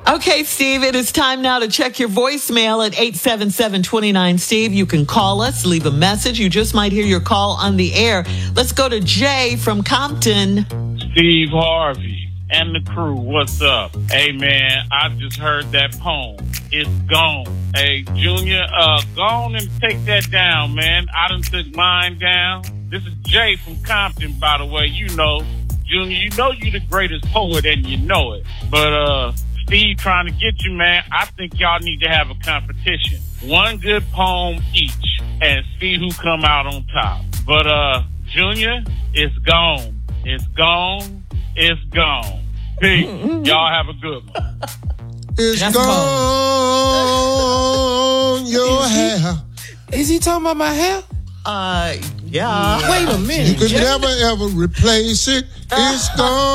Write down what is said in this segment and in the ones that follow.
Okay, Steve, it is time now to check your voicemail at 877-29-STEVE. You can call us, leave a message. You just might hear your call on the air. Let's go to Jay from Compton. Steve Harvey and the crew, what's up? Hey, man, I just heard that poem. It's gone. Hey, Junior, go on and take that down, man. I done took mine down. This is Jay from Compton, by the way. You know, Junior, you know you the greatest poet and you know it. But, Steve trying to get you, man. I think y'all need to have a competition. One good poem each and see who come out on top. But, Junior, it's gone. It's gone. It's gone. Peace. Y'all have a good one. It's gone, your hair. Is he talking about my hair? Yeah. Wait a minute. You could never, ever replace it. It's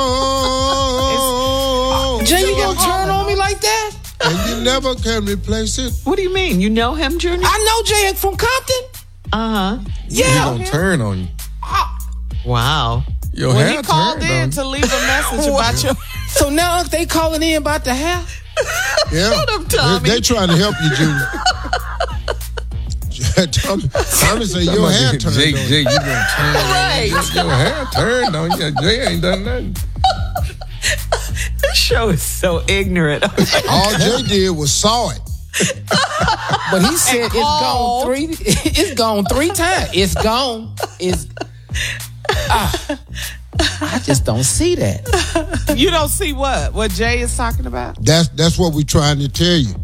gone. Jay, you gonna turn on me like that? And you never can replace it. What do you mean? You know him, Junior? I know Jay from Compton. Uh-huh. Yeah. He gonna turn on you. Wow. Your Well, hair he called turned in on to leave a message about your... So now they calling in about the hair? Yeah. Shut up, Tommy. They trying to help you, Junior. Tommy said your hair turned Jay, on. Jay, you gonna turn Right. on you. Your hair turned on you. Jay ain't done nothing. This show is so ignorant. All Jay did was saw it. But he said it's gone three. It's gone 3 times. It's gone. It's. I just don't see that. You don't see what? What Jay is talking about? That's what we trying to tell you.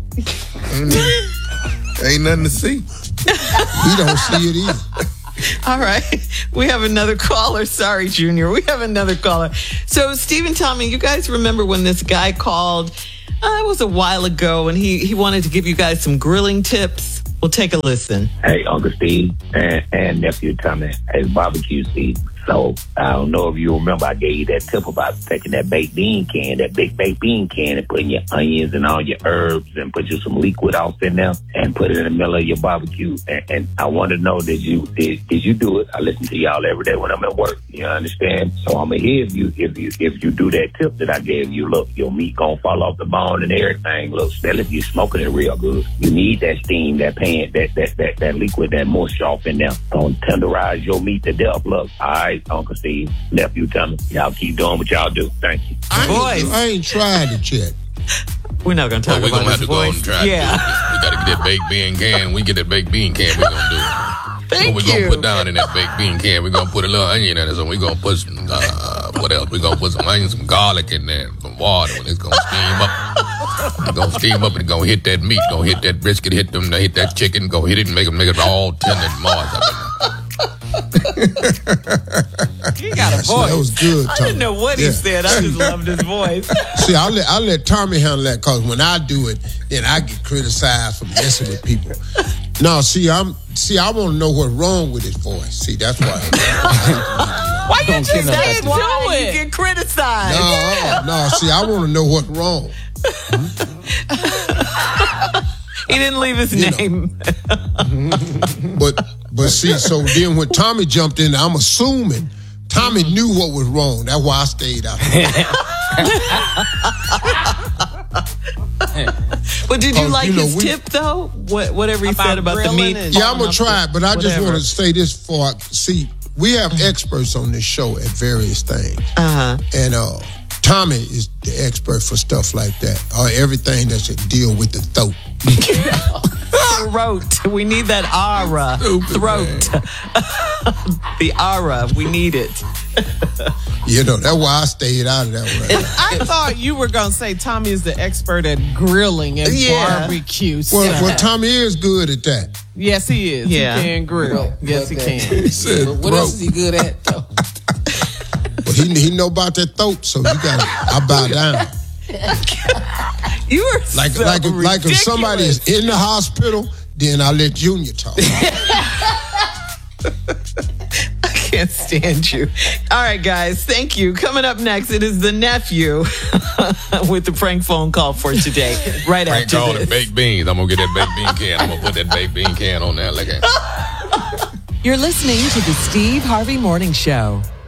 Ain't nothing to see. We don't see it either. All right. We have another caller. Sorry, Junior. We have another caller. So, Steve and Tommy, you guys remember when this guy called? It was a while ago, and he wanted to give you guys some grilling tips. We'll take a listen. Hey, Uncle Steve and nephew Tommy. Hey, barbecue Steve. So, I don't know if you remember, I gave you that tip about taking that baked bean can, that big baked bean can, and putting your onions and all your herbs and put you some liquid off in there and put it in the middle of your barbecue. And I want to know, did you do it? I listen to y'all every day when I'm at work. You understand? So I'm gonna hear if you do that tip that I gave you. Look, your meat gonna fall off the bone and everything. Look, still if you smoking it real good, you need that steam, that pan, that liquid, that moisture off in there. Gonna tenderize your meat to death. Look, all right, Uncle Steve, nephew Tommy, y'all keep doing what y'all do. Thank you. I ain't tried it yet. We're not going to talk We're about gonna have his to go voice. and try. Yeah. We got to get that baked bean can. We get that baked bean can. We're gonna do it. Thank What we gonna put down in that baked bean can? We're gonna put a little onion in it. So we're gonna put some what else? We're gonna put some onion, some garlic in there, some water. When it's gonna steam up, it's gonna steam up and it's gonna hit that meat, gonna hit that brisket, hit that chicken, go hit it and make it all tender and moist up in there. He got a See, voice. that was good, I Tommy. didn't know what he said. I just loved his voice. See, I let Tommy handle that, because when I do it, then I get criticized for messing with people. No, I want to know what's wrong with his voice. See, that's why. Why you just saying do Why you it? get criticized? No. See, I want to know what's wrong. He didn't leave his name. But see, so then when Tommy jumped in, I'm assuming Tommy knew what was wrong. That's why I stayed out there. But did you like you know, his tip, though? Whatever he said about the grilling meat? and- Yeah, I'm going to try it, but I just Whatever. want to say this before see, we have experts on this show at various things. Uh-huh. And Tommy is the expert for stuff like that, or everything that should deal with the throat. Throat. We need that aura. Throat. The aura. We need it. You know, that's why I stayed out of that one. I thought you were going to say Tommy is the expert at grilling and barbecue. Well, Tommy is good at that. Yes, he is. Yeah. He can grill. Yes, he can. He said What else is he good at, though? But he know about that throat, so I bow down. You are Like if somebody is in the hospital, then I let Junior talk. I can't stand you. All right, guys. Thank you. Coming up next, it is the nephew with the prank phone call for today. Right Prank after call this. and baked beans. I'm gonna get that baked bean can. I'm gonna put that baked bean can on there. Look at. You're listening to the Steve Harvey Morning Show.